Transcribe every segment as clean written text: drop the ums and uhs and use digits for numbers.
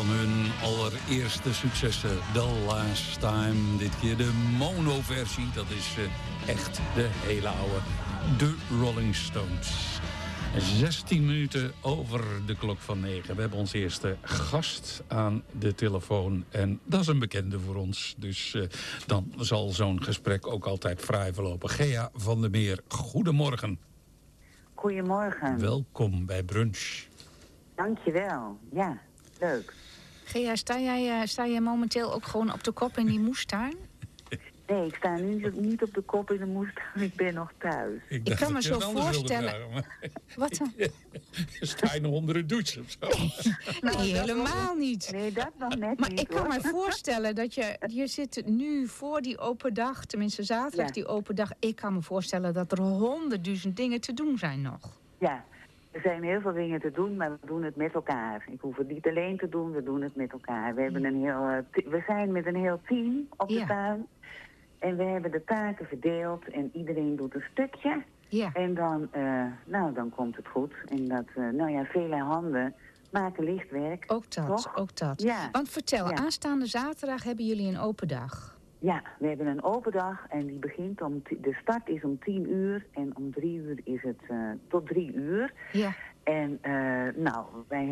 van hun allereerste successen. The Last Time. Dit keer de mono-versie. Dat is echt de hele oude. De Rolling Stones. 16 minuten over de klok van 9. We hebben onze eerste gast aan de telefoon. En dat is een bekende voor ons. Dus dan zal zo'n gesprek ook altijd fraai verlopen. Gea van der Meer, goedemorgen. Goedemorgen. Welkom bij Brunch. Dankjewel. Ja, leuk. Gea, sta jij momenteel ook gewoon op de kop in die moestuin? Nee, ik sta nu niet op de kop in de moestuin. Ik ben nog thuis. Ik kan me zo voorstellen. Vragen, wat dan? Sta je nog onder de douche of zo? Nee, helemaal niet. Nee, dat nog net maar niet. Ik kan me voorstellen dat je zit nu voor die open dag, tenminste zaterdag die open dag. Ik kan me voorstellen dat er 100.000 dingen te doen zijn nog. Ja, er zijn heel veel dingen te doen, maar we doen het met elkaar. Ik hoef het niet alleen te doen, we doen het met elkaar. We zijn met een heel team op de tuin. En we hebben de taken verdeeld en iedereen doet een stukje. Ja. En dan komt het goed. En dat, vele handen maken licht werk. Ook dat. Ja. Want vertel, aanstaande zaterdag hebben jullie een open dag. Ja, we hebben een open dag en die begint de start is om 10 uur en om 3 uur is het tot 3 uur. Ja. En wij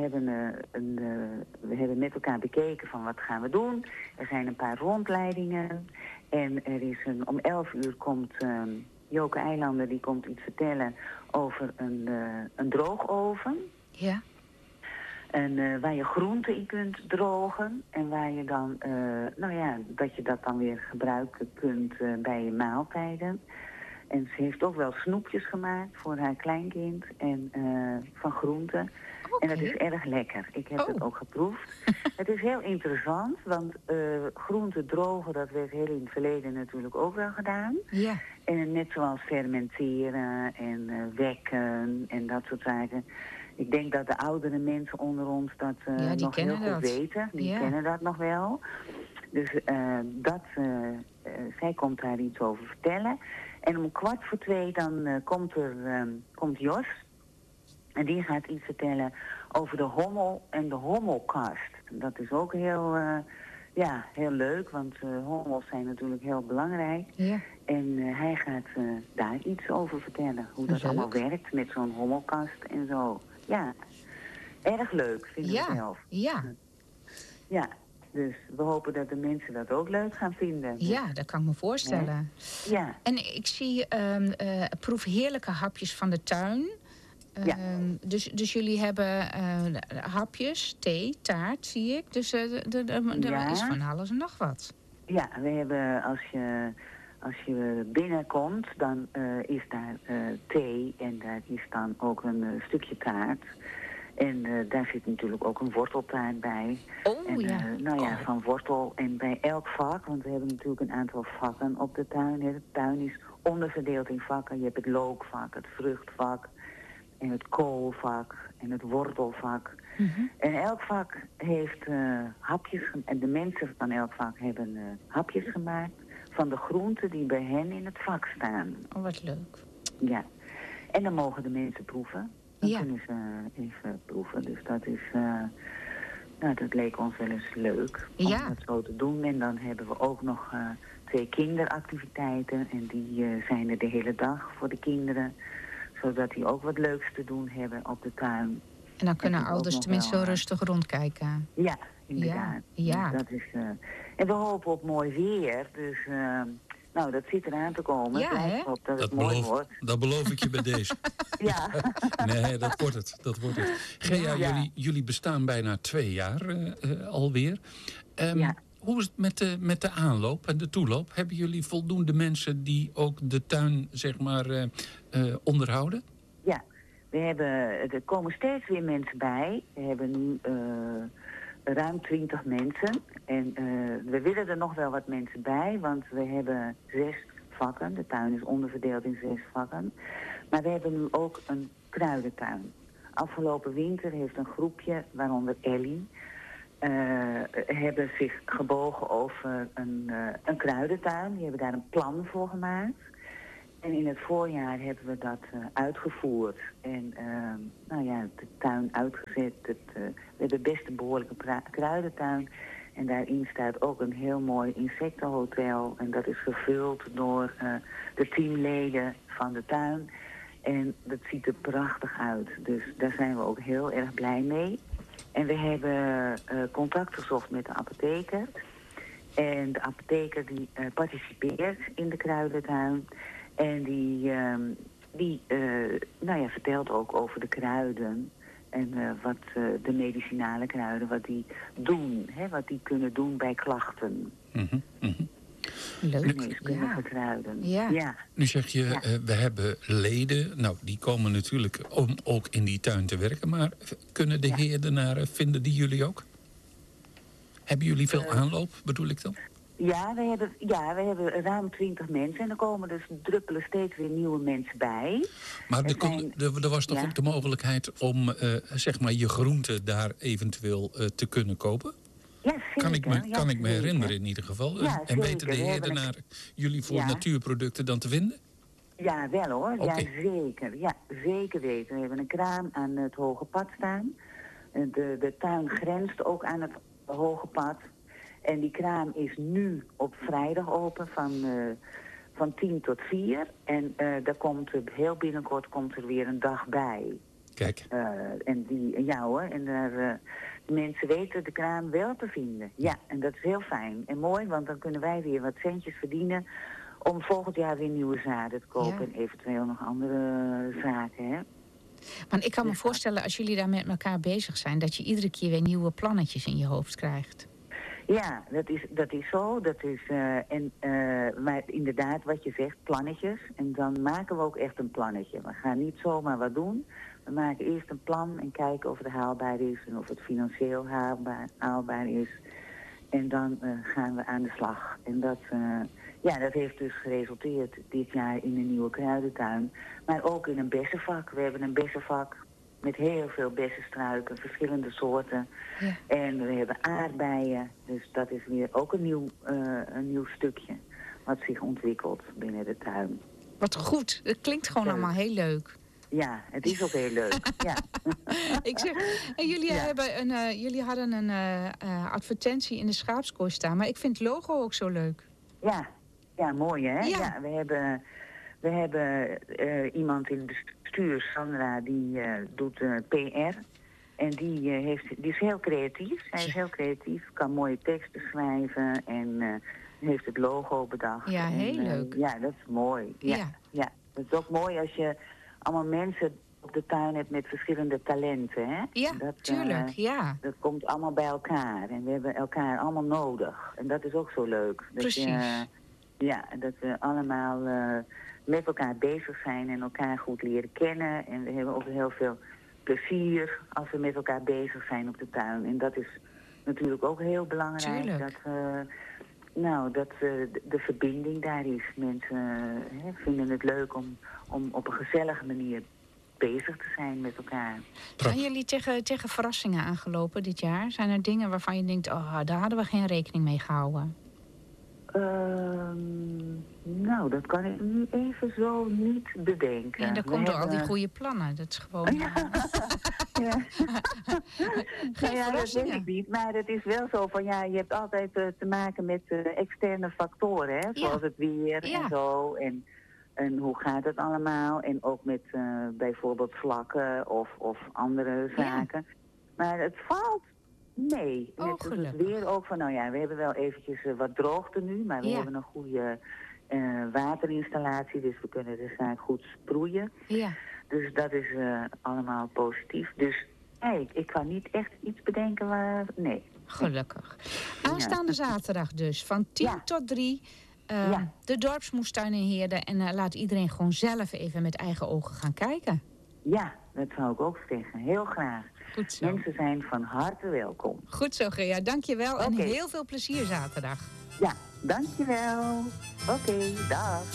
hebben met elkaar bekeken van wat gaan we doen. Er zijn een paar rondleidingen en om 11 uur komt Joke Eilander, die komt iets vertellen over een droogoven. Ja. En waar je groenten in kunt drogen. En waar je dan, dat je dat dan weer gebruiken kunt bij je maaltijden. En ze heeft ook wel snoepjes gemaakt voor haar kleinkind. En van groenten. Okay. En dat is erg lekker. Ik heb het ook geproefd. Het is heel interessant, want groenten drogen, dat werd heel in het verleden natuurlijk ook wel gedaan. Ja. En net zoals fermenteren en wekken en dat soort zaken. Ik denk dat de oudere mensen onder ons dat nog heel goed weten. Die kennen dat nog wel. Dus zij komt daar iets over vertellen. En om 1:15 dan komt Jos. En die gaat iets vertellen over de hommel en de hommelkast. Dat is ook heel leuk, want hommels zijn natuurlijk heel belangrijk. Ja. En hij gaat daar iets over vertellen. Hoe dat allemaal werkt met zo'n hommelkast en zo. Ja, erg leuk, vind ik zelf. Ja. Ja, dus we hopen dat de mensen dat ook leuk gaan vinden. Ja, dat kan ik me voorstellen. Ja. En ik zie proef heerlijke hapjes van de tuin. Dus jullie hebben hapjes, thee, taart, zie ik. Dus er is van alles en nog wat. Ja, we hebben als je binnenkomt, dan is daar thee en daar is dan ook een stukje taart. En daar zit natuurlijk ook een worteltaart bij. Van wortel. En bij elk vak, want we hebben natuurlijk een aantal vakken op de tuin. Hè. De tuin is onderverdeeld in vakken. Je hebt het lookvak, het vruchtvak en het koolvak en het wortelvak. Mm-hmm. En elk vak heeft hapjes, en de mensen van elk vak hebben hapjes gemaakt van de groenten die bij hen in het vak staan. Oh, wat leuk. Ja. En dan mogen de mensen proeven. Dan kunnen ze even proeven. Dus dat is, dat leek ons wel eens leuk om dat zo te doen. En dan hebben we ook nog 2 kinderactiviteiten. En die zijn er de hele dag voor de kinderen. Zodat die ook wat leuks te doen hebben op de tuin. En dan kunnen ouders tenminste zo rustig rondkijken. Ja, inderdaad. Ja. Dus dat is, en we hopen op mooi weer. Dus dat zit eraan te komen. Ja, op dat het mooi wordt. Dat beloof ik je bij deze. Ja. Nee, dat wordt het. Gea, jullie bestaan bijna 2 jaar alweer. Hoe is het met de aanloop en de toeloop? Hebben jullie voldoende mensen die ook de tuin, zeg maar, onderhouden? Ja, er komen steeds weer mensen bij. We hebben nu ruim 20 mensen. En we willen er nog wel wat mensen bij, want we hebben 6 vakken. De tuin is onderverdeeld in 6 vakken. Maar we hebben nu ook een kruidentuin. Afgelopen winter heeft een groepje, waaronder Ellie, hebben zich gebogen over een kruidentuin. Die hebben daar een plan voor gemaakt. En in het voorjaar hebben we dat uitgevoerd. En de tuin uitgezet. We hebben best een behoorlijke kruidentuin. En daarin staat ook een heel mooi insectenhotel. En dat is gevuld door de teamleden van de tuin. En dat ziet er prachtig uit. Dus daar zijn we ook heel erg blij mee. En we hebben contact gezocht met de apotheker. En de apotheker die participeert in de kruidentuin. En die vertelt ook over de kruiden. En wat de medicinale kruiden, wat die doen. Hè, wat die kunnen doen bij klachten. Mm-hmm. Leuk. Kruiden. Ja. Nu zeg je, we hebben leden. Nou, die komen natuurlijk om ook in die tuin te werken. Maar kunnen de heerdenaren, vinden die jullie ook? Hebben jullie veel aanloop, bedoel ik dan? Ja, we hebben ruim 20 mensen. En er komen dus druppelen steeds weer nieuwe mensen bij. Maar er was toch ook de mogelijkheid om zeg maar je groenten daar eventueel te kunnen kopen? Ja, zeker. Kan ik me herinneren in ieder geval. Ja, en weten de heerdenaren jullie voor natuurproducten dan te vinden? Ja, wel hoor. Okay. Ja, zeker. Ja, zeker weten. We hebben een kraam aan het Hoge Pad staan. De tuin grenst ook aan het Hoge Pad. En die kraam is nu op vrijdag open van 10 tot 4. En daar komt heel binnenkort komt er weer een dag bij. Kijk. En daar mensen weten de kraam wel te vinden. Ja, en dat is heel fijn en mooi, want dan kunnen wij weer wat centjes verdienen om volgend jaar weer nieuwe zaden te kopen en eventueel nog andere zaken, hè. Want ik kan me voorstellen, als jullie daar met elkaar bezig zijn, dat je iedere keer weer nieuwe plannetjes in je hoofd krijgt. Ja, dat is zo. Maar inderdaad, wat je zegt, plannetjes. En dan maken we ook echt een plannetje. We gaan niet zomaar wat doen. We maken eerst een plan en kijken of het haalbaar is en of het financieel haalbaar is. En dan gaan we aan de slag. En dat heeft dus geresulteerd dit jaar in een nieuwe kruidentuin. Maar ook in een bessenvak. We hebben een bessenvak met heel veel bessenstruiken, verschillende soorten. Ja. En we hebben aardbeien. Dus dat is weer ook een nieuw stukje wat zich ontwikkelt binnen de tuin. Wat goed. Het klinkt gewoon allemaal heel leuk. Ja, het is ook heel leuk. Ja. Ik zeg, en jullie hadden een advertentie in de schaapskooi staan, maar ik vind het logo ook zo leuk. Ja, mooi hè? Ja. Ja, we hebben iemand in de stuur, Sandra, die doet PR. En die is heel creatief. Hij is heel creatief, kan mooie teksten schrijven en heeft het logo bedacht. Ja, heel leuk. Ja, dat is mooi. Ja. Dat is ook mooi als je allemaal mensen op de tuin hebt met verschillende talenten, hè? Ja, tuurlijk, ja. Dat komt allemaal bij elkaar en we hebben elkaar allemaal nodig. En dat is ook zo leuk. Precies. Dat we allemaal met elkaar bezig zijn en elkaar goed leren kennen. En we hebben ook heel veel plezier als we met elkaar bezig zijn op de tuin. En dat is natuurlijk ook heel belangrijk. Tuurlijk. Dat de verbinding daar is. Mensen vinden het leuk om op een gezellige manier bezig te zijn met elkaar. Zijn jullie tegen verrassingen aangelopen dit jaar? Zijn er dingen waarvan je denkt, daar hadden we geen rekening mee gehouden? Dat kan ik nu even zo niet bedenken. En dat komt door al die goede plannen. Dat is gewoon... dat weet ik niet. Maar het is wel zo van, je hebt altijd te maken met externe factoren, hè? Zoals het weer en zo. En hoe gaat het allemaal? En ook met bijvoorbeeld vlakken of andere zaken. Maar het valt mee. Oh, net het weer ook van, we hebben wel eventjes wat droogte nu, maar we hebben een goede waterinstallatie, dus we kunnen de zaak goed sproeien. Ja. Dus dat is allemaal positief. Dus ik kan niet echt iets bedenken waar... Nee. Gelukkig. Aanstaande zaterdag dus, van 10 tot 3... de dorpsmoestuin in Heerden. En laat iedereen gewoon zelf even met eigen ogen gaan kijken. Ja, dat zou ik ook zeggen. Heel graag. Goed zo. Mensen zijn van harte welkom. Goed zo, Gea. Dank je wel en heel veel plezier zaterdag. Ja, dank je wel. Oké, dag.